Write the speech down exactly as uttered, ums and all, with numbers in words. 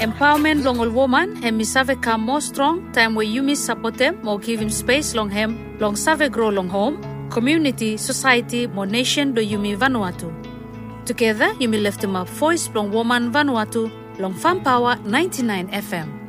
Empowerment long all woman, hem mi save come more strong, time where you miss support them, more give him space long hem, long save grow long home, community, society, more nation do you mi Vanuatu. Together, you may lift him up voice long woman Vanuatu, long Farm Power ninety-nine F M.